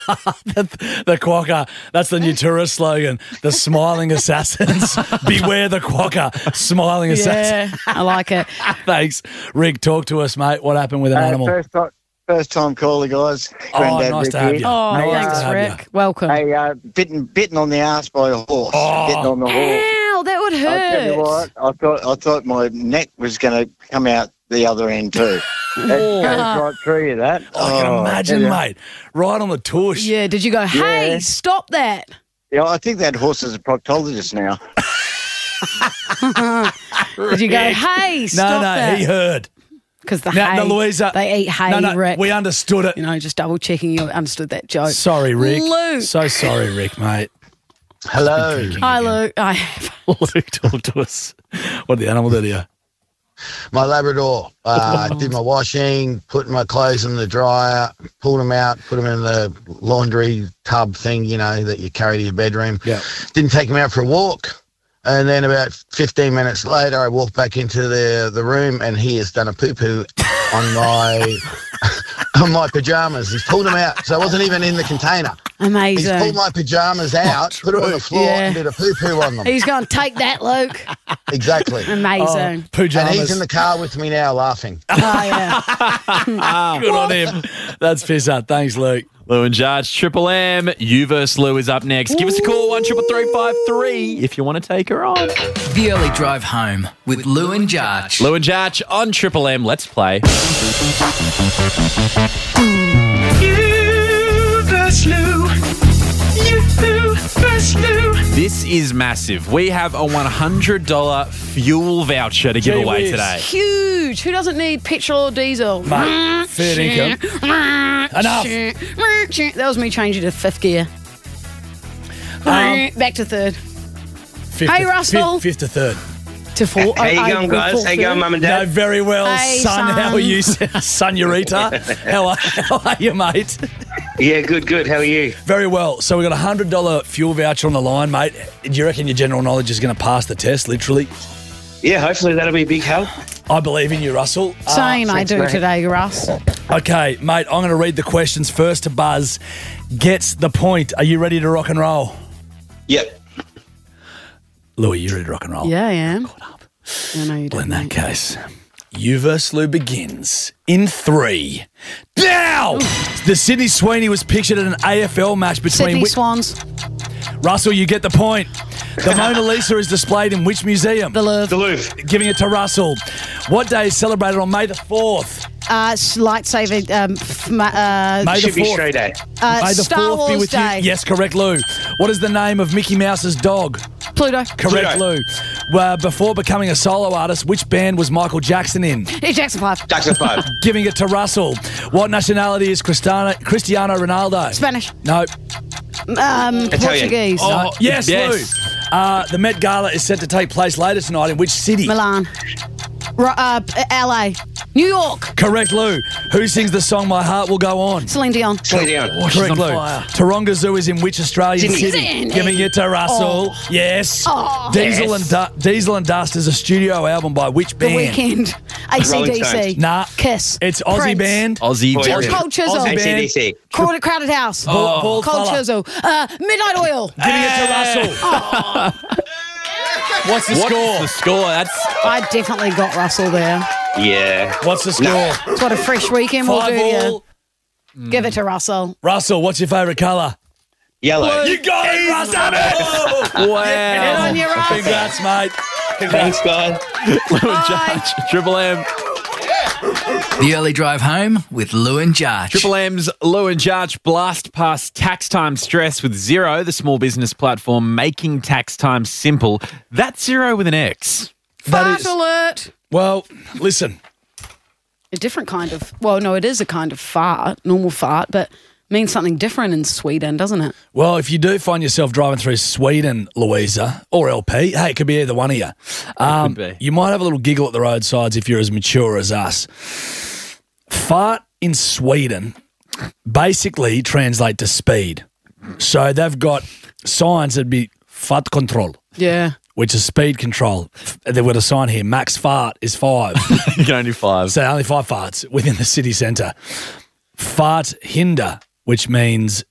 The Quokka. That's the new tourist slogan. The smiling assassins. Beware the Quokka. Smiling assassin. Yeah, I like it. Thanks. Rick, talk to us, mate. What happened with an animal? First time caller, guys. Nice Rick to have here. you. Oh, thanks, Rick. Welcome. Hey, bitten on the arse by a horse. Bitten on the horse. Ow, that would I tell you hurt. what, I thought my neck was going to come out the other end too. That goes right through you, that. I can imagine, mate. Right on the tush. Yeah, did you go, hey, stop that? Yeah, I think that horse is a proctologist now. Did you go, hey, stop that? No, he heard. Because the Now, hay, Louisa, they eat hay, Rick. we understood it. You know, just double checking you understood that joke. Sorry, Rick. Luke. So sorry, Rick, mate. Hello. Hi, Luke. Luke, talk to us. What did the animal do to you? My Labrador. Did my washing, put my clothes in the dryer, pulled them out, put them in the laundry tub thing, you know, that you carry to your bedroom. Yeah. Didn't take him out for a walk. And then about 15 minutes later, I walked back into the room and he has done a poo-poo on my on my pajamas. He's pulled them out. So I wasn't even in the container. Amazing. He's pulled my pajamas out, put it on the floor and did a poo-poo on them. He's going to take that, Luke. Exactly. Amazing. Pajamas. And he's in the car with me now laughing. Oh, yeah. Good on him. That's piss up. Thanks, Luke. Lou and Judge, Triple M. You versus Lou is up next. Give us a call, 1-333-553 if you want to take her on. The Early Drive Home with Lou and Judge. Lou and Judge on Triple M. Let's play. You versus Lou. You versus Lou. This is massive. We have a $100 fuel voucher to give Gee away whiz. today. Huge. Who doesn't need petrol or diesel? Mate, fair income. Enough. That was me changing to fifth gear. Back to third. Hey, Russell. Fifth to third. To four. How you going, guys? How you going, Mum and No, Dad? very well, Hey, son. son. How are you, Senorita? How are you, mate? Yeah, good. How are you? Very well. So we've got a $100 fuel voucher on the line, mate. Do you reckon your general knowledge is going to pass the test, literally? Yeah, hopefully that'll be a big help. I believe in you, Russell. Same I thanks, do mate. today, Russ. Okay, mate, I'm going to read the questions first to Buzz. Gets the point. Are you ready to rock and roll? Yep. Louis, you ready to rock and roll? Yeah, I am. Caught up. I know you do. Well, in that case, you versus Lou begins in 3. Now! The Sydney Sweeney was pictured at an AFL match between... Sydney Swans. Russell, you get the point. The Mona Lisa is displayed in which museum? The Louvre. The Louvre. Giving it to Russell. What day is celebrated on May the 4th? Lightsaber. May Should the be 4th. straight A. May the Star 4th be Wars with Day. you. Yes, correct, Lou. What is the name of Mickey Mouse's dog? Pluto. Correct, Pluto. Lou. Before becoming a solo artist, which band was Michael Jackson in? Hey, Jackson 5. Jackson 5. Giving it to Russell. What nationality is Cristiano Ronaldo? Spanish. No. Portuguese. Oh, yes, Yes. Lou. The Met Gala is set to take place later tonight in which city? Milan. LA. New York. Correct, Lou. Who sings the song My Heart Will Go On? Celine Dion. Slow down. Correct, Lou. Taronga Zoo is in which Australian Sydney. city? Sydney. Giving it to Russell. Yes. Diesel and Dust is a studio album by which The band? Weekend. AC/DC. Stones. Nah. Kiss. It's Aussie Prince. band. Aussie. Boys. George. Cold Chisel. Aussie band. AC/DC. Crowded House. Bald Cold fella. Chisel. Midnight Oil. Giving it to Russell. What's the What's score? the score? That's I definitely got Russell there. Yeah. What's the score? That's what a fresh weekend will 5 do you. all. Give it to Russell. Russell, what's your favourite colour? Yellow. You got it, Russell. wow. Good on you, Russ. Congrats, mate. Congrats. Thanks, guys. Lou and Judge, Triple M. The Early Drive Home with Lou and Judge. Triple M's Lou and Judge blast past tax time stress with Xero, the small business platform making tax time simple. That's Xero with an X. Fart alert. Well, listen. A different kind of, well, no, it is a kind of fart, normal fart, but means something different in Sweden, doesn't it? Well, if you do find yourself driving through Sweden, Louisa, or LP, hey, it could be either one of you. Could be. You might have a little giggle at the roadsides if you're as mature as us. Fart in Sweden basically translate to speed. So they've got signs that'd be fart control, Yeah. which is speed control. They've got a sign here, max fart is 5. You can only do 5. So only 5 farts within the city centre. Fart hinder, which means